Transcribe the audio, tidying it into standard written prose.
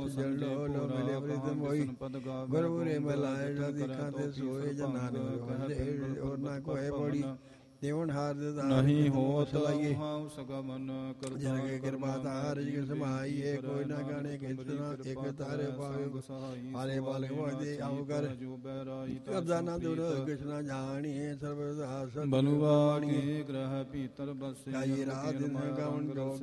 ਜਨ ਲੋ ਲੋ ਮਿਲੇ ਪ੍ਰੀਤਮ ਹੋਈ ਗੁਰਪੁਰੇ ਮਲਾਏ ਜੋ ਦੇਖਾਂ ਤੇ ਸੋਏ ਜਨਾਂ ਨੇ ਔਰ ਨਾ ਕੋਏ ਬੜੀ ਦੇਵਨ ਹਾਰ ਦੇ ਨਹੀਂ ਹੋਤ ਹਾਉ ਸਗਮਨ ਜਨ ਕੇ ਕਿਰਪਾ ਤਾਰ ਜਿ ਸਮਾਈਏ ਕੋਈ ਨਾ ਗਾਣੇ ਕਿਤਨਾ ਇੱਕ ਤਾਰੇ ਪਾਵੇ ਹਾਰੇ ਬਾਲਕ ਹੋਏ ਆਉ ਕਰ ਕਰਦਾਨਾ ਦੁਰ ਕ੍ਰਿਸ਼ਨ ਜਾਣੀਏ ਸਰਬ ਦਾਸ ਬਨੁਵਾਣੀ ਗ੍ਰਹ ਭੀਤਰ ਬਸੇ ਕਾਈ ਰਾਤ ਦਿਨ ਗਾਵਨ ਜੋ